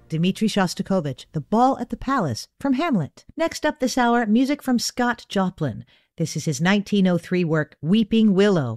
Dmitri Shostakovich, The Ball at the Palace from Hamlet. Next up this hour, music from Scott Joplin. This is his 1903 work, Weeping Willow.